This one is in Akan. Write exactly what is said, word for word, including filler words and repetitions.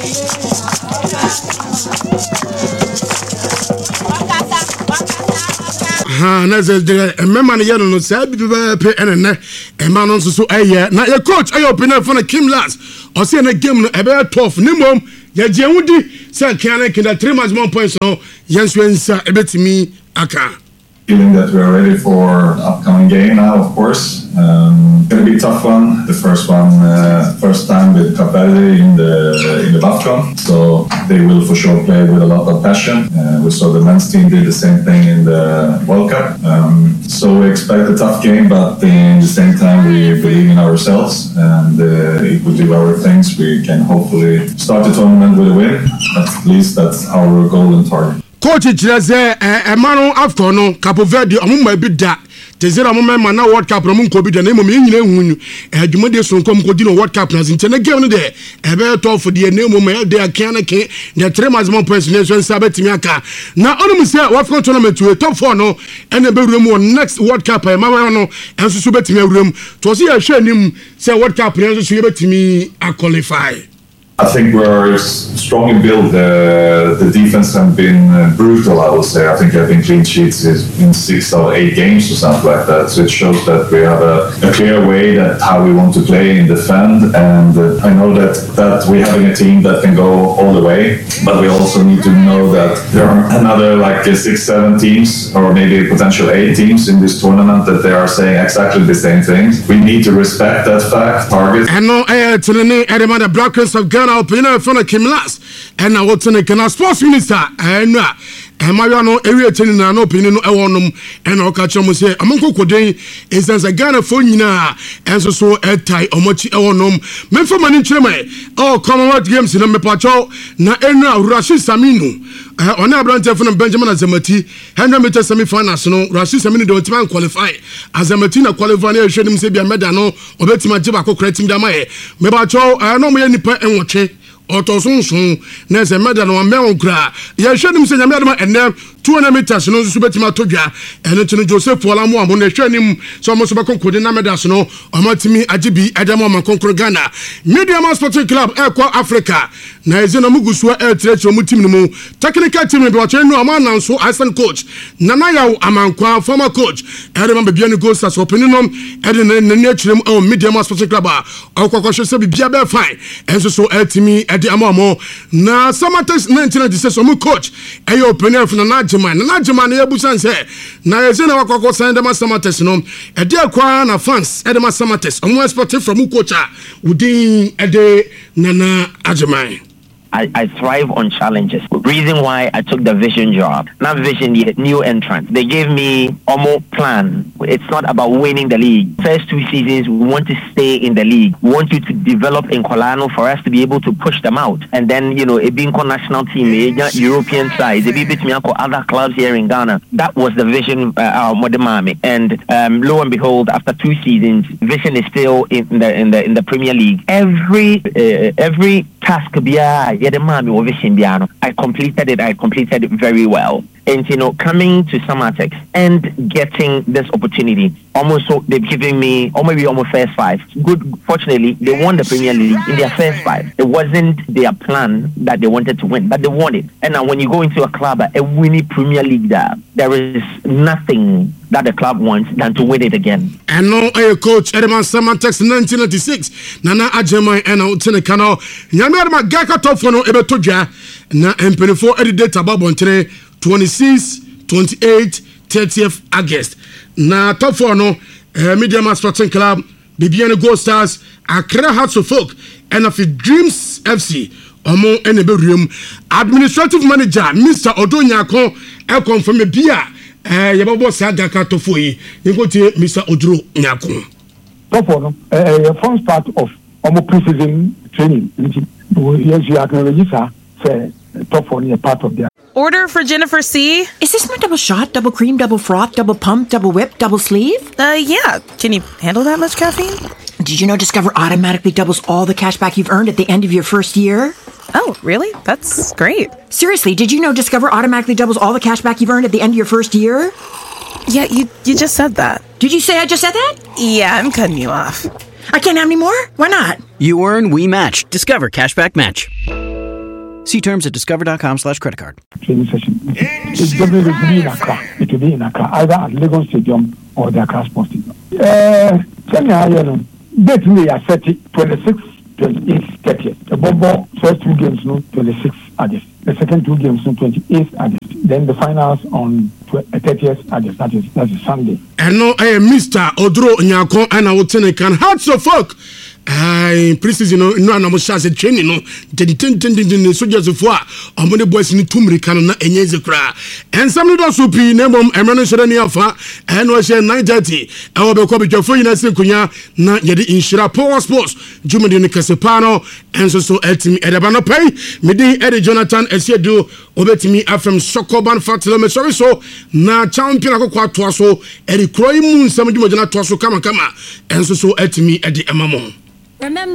ha na ze de emema ne ye no sa bi be pe ene ne ema no so eye na ye coach ayo opinion for na Kim Last o se na game no e be tough ni mom ye je wudi se kan na kinda three maximum points no yenso ensa e betimi aka. Feeling that we are ready for an upcoming game now, of course. Um, going to be a tough one. The first one, uh, first time with Cape Verde in the in the BAFCON, so they will for sure play with a lot of passion. Uh, we saw the men's team did the same thing in the World Cup. Um, so we expect a tough game, but in the same time we believe in ourselves, and uh, if we do our things, we can hopefully start the tournament with a win. At least that's our goal and target. Coach Chireze Emano Afcon no Cape Verde omuma bi da tezera mo mema na World Cup no mo nko bi da na mo nyina ehunu adwuma de so nko mo kodi no World Cup na nte na game no de e be to for de na mo ma de akan na ke the three maximum points nation sabetimi aka na onum se World tournament we top four no ene be wurem next World Cup e ma no enso so betimi awurem to so ya hwe anim se World Cup enso so ye betimi a qualify. I think we're strongly built. Uh, the defense has been uh, brutal, I would say. I think having clean sheets is in six or eight games or something like that. So it shows that we have a, a clear way that how we want to play and defend. And uh, I know that, that we're having a team that can go all the way. But we also need to know that there are another like uh, six, seven teams or maybe potential eight teams in this tournament that they are saying exactly the same things. We need to respect that fact. Target. I know uh, to the Blackers of Ghana. Now, opinion from Kim Last, and now what's in the sports minister, and and my no area telling an opinion no one and I'll catch them say among Coding is as a Ghana for Nina and so so a tie or much eonum. Men for money cheme oh Commonwealth Games in a mepacho na enra Rashid Saminu on a branch from Benjamin Azamati hundred meter semi finals no Rashid Saminu don't man qualify Azamatina qualify should him say be a medano or betima jibako creating damae mebacho I know me nipa and watch Otosunsun na se meda no me onkra ye hwenim se nyame adama ene two hundred meters no so betima todwa ene tunu Joseph Olamo amo na hwenim so mo so bekonkode na medas no omatimi agibi adama ma konkro Ghana Medium Sporting Club ekwa Africa na ezina mugusu e trecho mu team no technical team be wacho no ama nanso assistant coach nana yawo amankwa former coach ere ma bia ni goals as opening no ere na na achirem o Medium Sporting Club a okokosho se bia be fine enso so etimi edi amamo na Samatex nineteen ninety-six omu coach eyo opening for na Najiman na Najiman na yabusan se na ezina wakoko send them Samatex no edi akwa na fans edi ma Samatex omu expert from coach a udin edi nana Najiman. I, I thrive on challenges. Reason why I took the Vision job. Not Vision yet, new entrant. They gave me a more plan. It's not about winning the league. First two seasons, we want to stay in the league. We want you to develop in Colano for us to be able to push them out. And then, you know, a being national team, a European side, a bit me other clubs here in Ghana. That was the Vision, uh, Modemami. And um, lo and behold, after two seasons, Vision is still in the in the in the Premier League. Every uh, every task be I completed it. I completed it very well. And, you know, coming to Samatex and getting this opportunity, almost so they've given me, or maybe almost first five. Good, fortunately, they won the Premier League in their first five. It wasn't their plan that they wanted to win, but they won it. And now when you go into a club, a winning Premier League there, there is nothing that the club wants than to win it again. And now, a coach, Edman Samatex nineteen ninety-six, Nana Ajemai and Outinekano, Yamama Gaka Tofono Ebetoja, Na Empene for Edited Tababonte. twenty-six, twenty-eight, thirtieth August. Na top four no uh, Medium Sporting Club, Bibiana Gold Stars, Accra Hearts of Folk, and of Dreams F C. Omo Eneberium Administrative Manager Mister Odonyako e confirm bia eh yebabo saga ka tofoyi. Yekoti Mister Odro Nyako. Top four no eh first part of omo pre-season training. Yes, you are going to say top four is part of their. Order for Jennifer C. Is this my double shot, double cream, double froth, double pump, double whip, double sleeve? Uh, yeah. Can you handle that much caffeine? Did you know Discover automatically doubles all the cash back you've earned at the end of your first year? Oh, really? That's great. Seriously, did you know Discover automatically doubles all the cash back you've earned at the end of your first year? Yeah, you you just said that. Did you say I just said that? Yeah, I'm cutting you off. I can't have any more? Why not? You earn, we match. Discover Cashback Match. See terms at discover.com slash credit card. Training session. It's definitely to be in Accra. It will be in Accra, either at Lagos Stadium or the Accra Sports Stadium. Uh, tell me how you know. Date me are set twenty-six, twenty-eight, thirtieth. The Bobo first two games, no, twenty-six August. The second two games, no, twenty-eighth August. Then the finals on thirtieth August. That is that is Sunday. And no, I Mister Odro Nyako and I will tell you can hearts of folk. I precisely no no na mo shase training no ten ten ten ten soldiers of war among the boys ni tumrika na enyeze kra and some do so pi na mom emeno shere ni afa and no share nine thirty e wo be ko betwafo yina senkunya na yede inshira power sports jumadi ni kasepano and so so etimi edeba no pay me din Eddie Jonathan Esiedu obetimi afem Sokoban Fatilo me sorry so na champion akokwa to so eri kroi mu nsam dwuma gina to so kama kama and so so etimi edi emamo. Remember